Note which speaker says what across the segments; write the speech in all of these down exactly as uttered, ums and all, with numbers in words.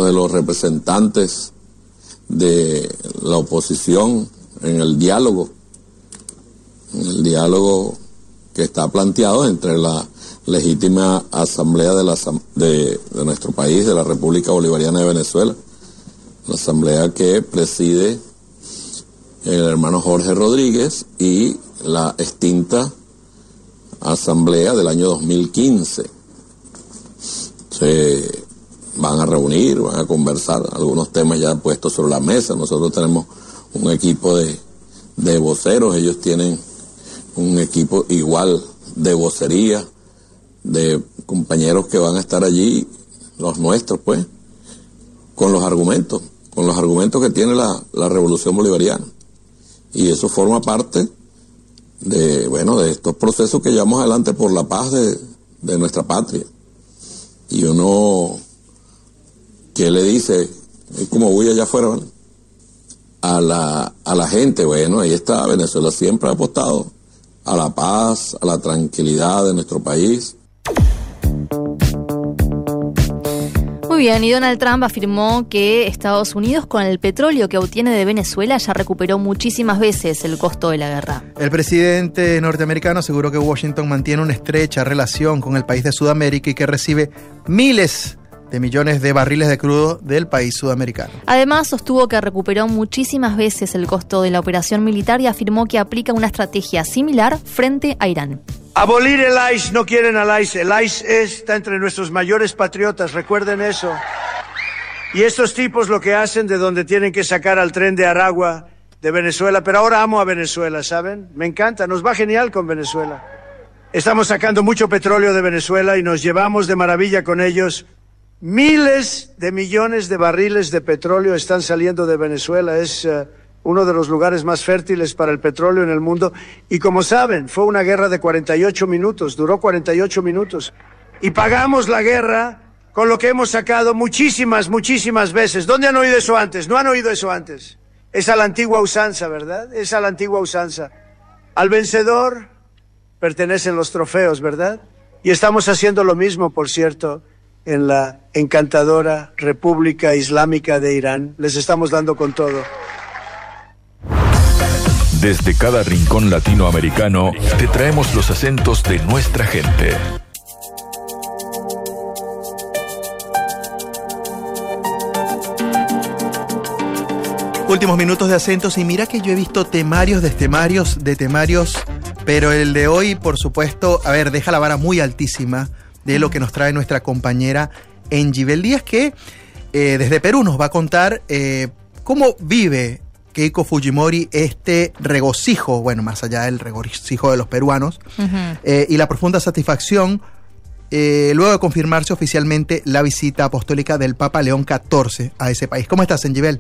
Speaker 1: pues los representantes de la oposición en el diálogo, en el diálogo que está planteado entre la legítima asamblea de, la, de, de nuestro país, de la República Bolivariana de Venezuela, la asamblea que preside el hermano Jorge Rodríguez, y la extinta asamblea del año dos mil quince. Se van a reunir, van a conversar, algunos temas ya puestos sobre la mesa. Nosotros tenemos un equipo de, de voceros, ellos tienen un equipo igual de vocería, de compañeros que van a estar allí, los nuestros pues, con los argumentos, con los argumentos que tiene la, la Revolución Bolivariana. Y eso forma parte de, bueno, de estos procesos que llevamos adelante por la paz de, de nuestra patria. Y uno, ¿qué le dice? Es como voy allá afuera, ¿vale? A la, a la gente, bueno, ahí está, Venezuela siempre ha apostado a la paz, a la tranquilidad de nuestro país.
Speaker 2: Muy bien, y Donald Trump afirmó que Estados Unidos, con el petróleo que obtiene de Venezuela, ya recuperó muchísimas veces el costo de la guerra.
Speaker 3: El presidente norteamericano aseguró que Washington mantiene una estrecha relación con el país de Sudamérica y que recibe miles de millones de barriles de crudo del país sudamericano.
Speaker 2: Además, sostuvo que recuperó muchísimas veces el costo de la operación militar y afirmó que aplica una estrategia similar frente a Irán.
Speaker 4: Abolir el I C E, no quieren al I C E. El I C E está entre nuestros mayores patriotas, recuerden eso. Y estos tipos lo que hacen de donde tienen que sacar al tren de Aragua de Venezuela, pero ahora amo a Venezuela, ¿saben? Me encanta, nos va genial con Venezuela. Estamos sacando mucho petróleo de Venezuela y nos llevamos de maravilla con ellos. Miles de millones de barriles de petróleo están saliendo de Venezuela, es uh, uno de los lugares más fértiles para el petróleo en el mundo. Y como saben, fue una guerra de cuarenta y ocho minutos, duró cuarenta y ocho minutos. Y pagamos la guerra con lo que hemos sacado muchísimas, muchísimas veces. ¿Dónde han oído eso antes? ¿No han oído eso antes? Es a la antigua usanza, ¿verdad? Es a la antigua usanza. Al vencedor pertenecen los trofeos, ¿verdad? Y estamos haciendo lo mismo, por cierto, en la encantadora República Islámica de Irán. Les estamos dando con todo.
Speaker 5: Desde cada rincón latinoamericano te traemos los acentos de nuestra gente.
Speaker 3: Últimos minutos de acentos, y mira que yo he visto temarios de temarios de temarios, pero el de hoy, por supuesto, a ver, deja la vara muy altísima de lo que nos trae nuestra compañera Enjibel Díaz, que eh, desde Perú nos va a contar eh, cómo vive Keiko Fujimori este regocijo, bueno, más allá del regocijo de los peruanos, uh-huh. eh, y la profunda satisfacción eh, luego de confirmarse oficialmente la visita apostólica del Papa León catorce a ese país. ¿Cómo estás, Enjibel?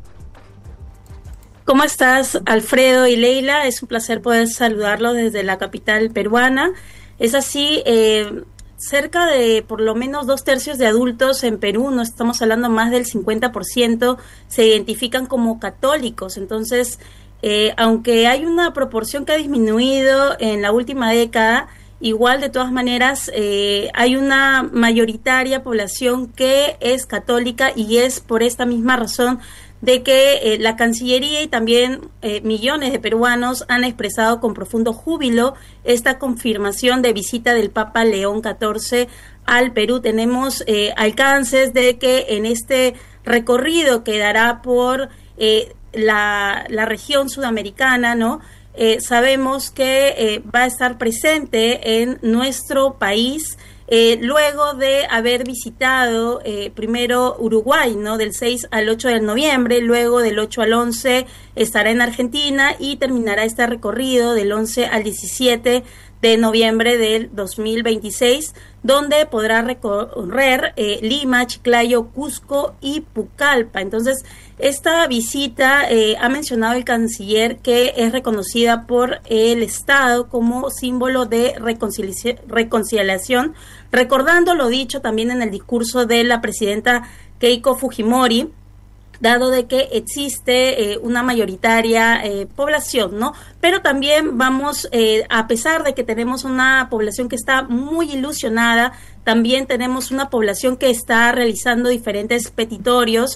Speaker 6: ¿Cómo estás, Alfredo y Leila? Es un placer poder saludarlos desde la capital peruana. Es así, eh, cerca de por lo menos dos tercios de adultos en Perú, no estamos hablando más del cincuenta por ciento, se identifican como católicos. Entonces, eh, aunque hay una proporción que ha disminuido en la última década, igual de todas maneras eh, hay una mayoritaria población que es católica, y es por esta misma razón de que eh, la Cancillería y también eh, millones de peruanos han expresado con profundo júbilo esta confirmación de visita del Papa León catorce al Perú. Tenemos eh, alcances de que en este recorrido que dará por eh, la, la región sudamericana, ¿no? Eh, sabemos que eh, va a estar presente en nuestro país, Eh, luego de haber visitado eh, primero Uruguay, ¿no? Del seis al ocho de noviembre, luego del ocho al once estará en Argentina y terminará este recorrido del once al diecisiete de noviembre del dos mil veintiséis, donde podrá recorrer eh, Lima, Chiclayo, Cusco y Pucallpa. Entonces, esta visita, eh, ha mencionado el canciller, que es reconocida por el Estado como símbolo de reconcilia- reconciliación, recordando lo dicho también en el discurso de la presidenta Keiko Fujimori, dado de que existe eh, una mayoritaria eh, población, ¿no? Pero también vamos, eh, a pesar de que tenemos una población que está muy ilusionada, también tenemos una población que está realizando diferentes petitorios